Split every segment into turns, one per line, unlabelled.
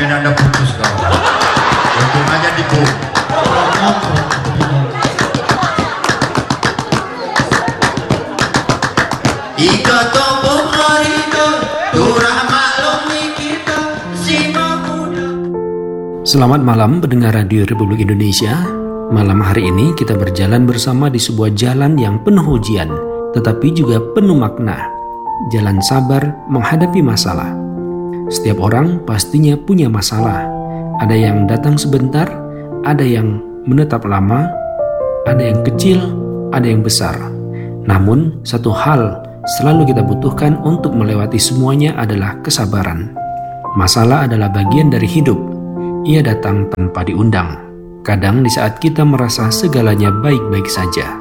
ini Anda putus kau. Untung aja dibu. Ika topong harita, turah maklumi kita, sima muda.
Selamat malam pendengar Radio Republik Indonesia. Malam hari ini kita berjalan bersama di sebuah jalan yang penuh ujian, tetapi juga penuh makna. Jalan sabar menghadapi masalah. Setiap orang pastinya punya masalah. Ada yang datang sebentar, ada yang menetap lama, ada yang kecil, ada yang besar. Namun satu hal selalu kita butuhkan untuk melewati semuanya adalah kesabaran. Masalah adalah bagian dari hidup. Ia datang tanpa diundang. Kadang di saat kita merasa segalanya baik-baik saja.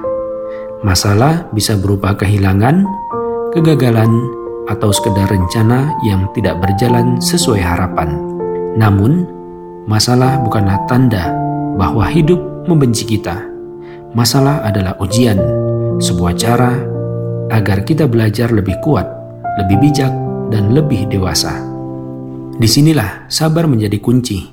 Masalah bisa berupa kehilangan, kegagalan, atau sekedar rencana yang tidak berjalan sesuai harapan. Namun, masalah bukanlah tanda bahwa hidup membenci kita. Masalah adalah ujian, sebuah cara agar kita belajar lebih kuat, lebih bijak, dan lebih dewasa. Disinilah sabar menjadi kunci.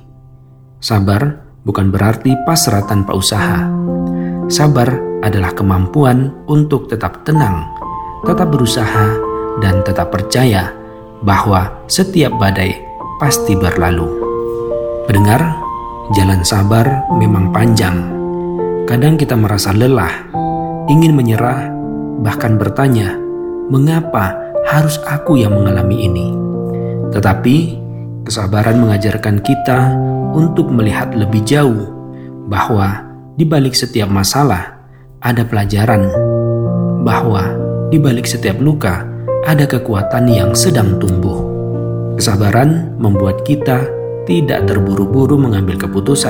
Sabar bukan berarti pasrah tanpa usaha. Sabar adalah kemampuan untuk tetap tenang, tetap berusaha, dan tetap percaya bahwa setiap badai pasti berlalu. Pendengar, jalan sabar memang panjang. Kadang kita merasa lelah, ingin menyerah, bahkan bertanya, mengapa harus aku yang mengalami ini? Tetapi, kesabaran mengajarkan kita untuk melihat lebih jauh bahwa di balik setiap masalah ada pelajaran, bahwa di balik setiap luka ada kekuatan yang sedang tumbuh. Kesabaran membuat kita tidak terburu-buru mengambil keputusan.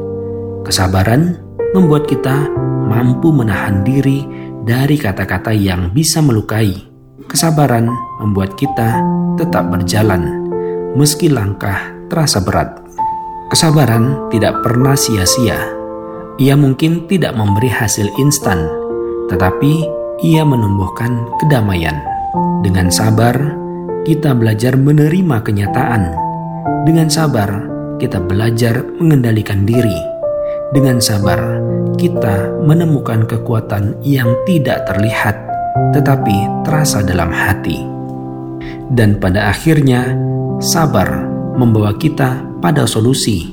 Kesabaran membuat kita mampu menahan diri dari kata-kata yang bisa melukai. Kesabaran membuat kita tetap berjalan meski langkah terasa berat. Kesabaran tidak pernah sia-sia. Ia mungkin tidak memberi hasil instan, tetapi ia menumbuhkan kedamaian. Dengan sabar, kita belajar menerima kenyataan. Dengan sabar, kita belajar mengendalikan diri. Dengan sabar, kita menemukan kekuatan yang tidak terlihat, tetapi terasa dalam hati. Dan pada akhirnya, sabar membawa kita pada solusi.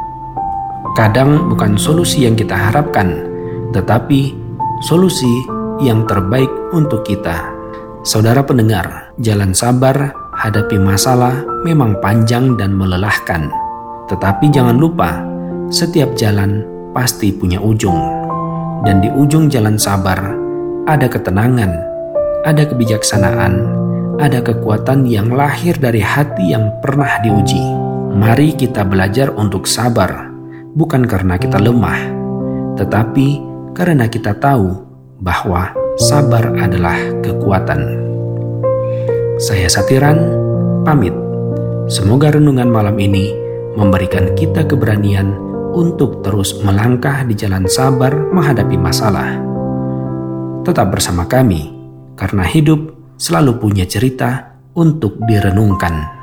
Kadang bukan solusi yang kita harapkan, tetapi solusi yang terbaik untuk kita. Saudara pendengar, jalan sabar hadapi masalah memang panjang dan melelahkan. Tetapi jangan lupa, setiap jalan pasti punya ujung. Dan di ujung jalan sabar, ada ketenangan, ada kebijaksanaan, ada kekuatan yang lahir dari hati yang pernah diuji. Mari kita belajar untuk sabar, bukan karena kita lemah, tetapi karena kita tahu bahwa sabar adalah kekuatan. Saya Satiran, pamit. Semoga renungan malam ini memberikan kita keberanian untuk terus melangkah di jalan sabar menghadapi masalah. Tetap bersama kami, karena hidup selalu punya cerita untuk direnungkan.